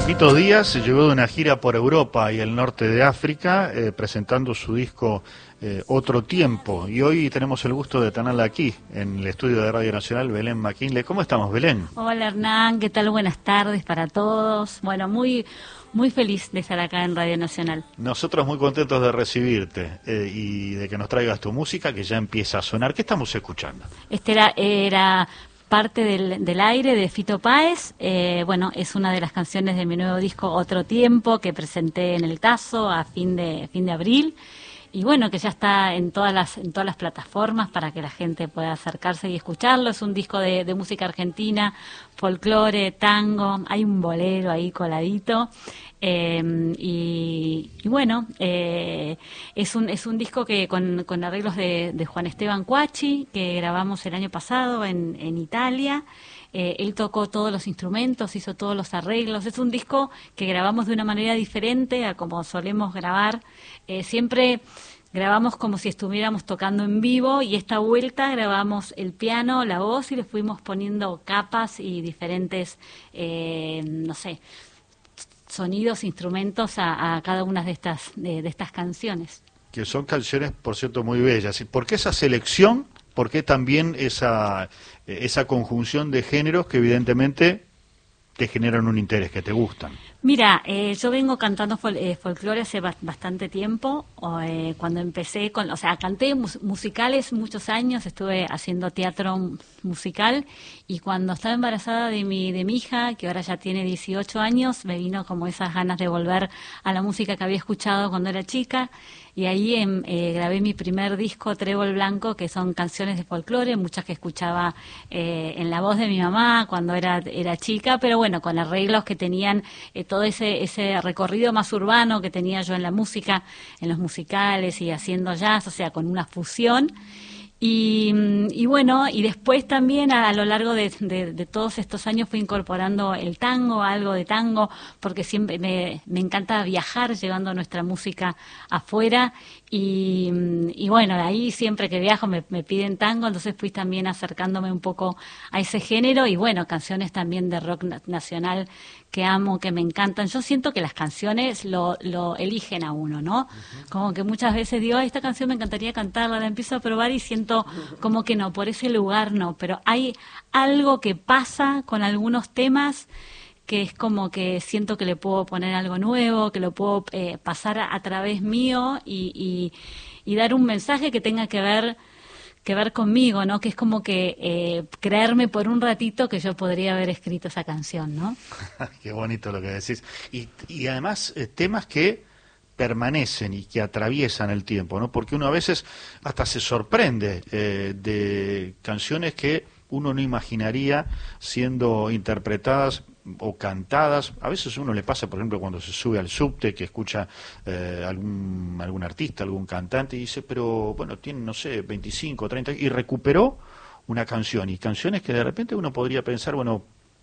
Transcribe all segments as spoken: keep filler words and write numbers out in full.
Fito Díaz llegó de una gira por Europa y el norte de África eh, presentando su disco eh, Otro Tiempo, y hoy tenemos el gusto de tenerla aquí en el estudio de Radio Nacional, Belén McKinley. ¿Cómo estamos, Belén? Hola, Hernán, ¿qué tal? Buenas tardes para todos. Bueno, muy muy feliz de estar acá en Radio Nacional. Nosotros muy contentos de recibirte eh, y de que nos traigas tu música, que ya empieza a sonar. ¿Qué estamos escuchando? Este era, era parte del, del aire de Fito Páez. Eh, bueno, es una de las canciones de mi nuevo disco Otro Tiempo, que presenté en el Tazo a fin de fin de abril. Y bueno, que ya está en todas las en todas las plataformas para que la gente pueda acercarse y escucharlo. Es un disco de, de música argentina, folclore, tango, hay un bolero ahí coladito. Eh, y, y bueno, eh, es un es un disco que con, con arreglos de, de Juan Esteban Cuachi, que grabamos el año pasado en, en Italia. Eh, él tocó todos los instrumentos, hizo todos los arreglos. Es un disco que grabamos de una manera diferente a como solemos grabar. Eh, siempre grabamos como si estuviéramos tocando en vivo, y esta vuelta grabamos el piano, la voz, y le fuimos poniendo capas y diferentes, eh, no sé, sonidos, instrumentos a, a cada una de estas, de, de estas canciones. Que son canciones, por cierto, muy bellas. ¿Y por qué esa selección? ¿Por qué también esa, esa conjunción de géneros que evidentemente te generan un interés, que te gustan? Mira, eh, yo vengo cantando fol eh, folclore hace ba bastante tiempo. O, eh, cuando empecé con, o sea, canté mus musicales muchos años, estuve haciendo teatro musical, y cuando estaba embarazada de mi de mi hija, que ahora ya tiene dieciocho años, me vino como esas ganas de volver a la música que había escuchado cuando era chica, y ahí eh, eh, grabé mi primer disco, Trébol Blanco, que son canciones de folclore, muchas que escuchaba eh, en la voz de mi mamá cuando era era chica, pero bueno, con arreglos que tenían eh, todo ese ese recorrido más urbano que tenía yo en la música, en los musicales y haciendo jazz, o sea, con una fusión. Y, y bueno, y después también a, a lo largo de, de, de todos estos años fui incorporando el tango, algo de tango, porque siempre me, me encanta viajar llevando nuestra música afuera, y, y bueno, ahí siempre que viajo me, me piden tango, entonces fui también acercándome un poco a ese género, y bueno, canciones también de rock nacional que amo, que me encantan. Yo siento que las canciones lo, lo eligen a uno, ¿no? Uh-huh. Como que muchas veces digo, esta canción me encantaría cantarla, la empiezo a probar y siento como que no, por ese lugar no, pero hay algo que pasa con algunos temas que es como que siento que le puedo poner algo nuevo, que lo puedo eh, pasar a, a través mío y, y, y dar un mensaje que tenga que ver que ver conmigo, ¿no? Que es como que eh, creerme por un ratito que yo podría haber escrito esa canción, ¿no? Qué bonito lo que decís. Y, y además eh, temas que permanecen y que atraviesan el tiempo, ¿no? Porque uno a veces hasta se sorprende eh, de canciones que uno no imaginaría siendo interpretadas o cantadas. A veces uno le pasa, por ejemplo, cuando se sube al subte, que escucha eh, algún algún artista, algún cantante, y dice, pero bueno, tiene, no sé, veinticinco, treinta, y recuperó una canción, y canciones que de repente uno podría pensar, bueno,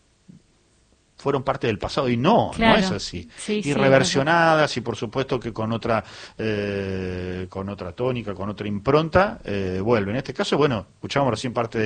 fueron parte del pasado, y no, claro, no es así. Sí, y sí, reversionadas, y por supuesto que con otra eh, con otra tónica, con otra impronta, eh, vuelven. En este caso, bueno, escuchábamos recién parte de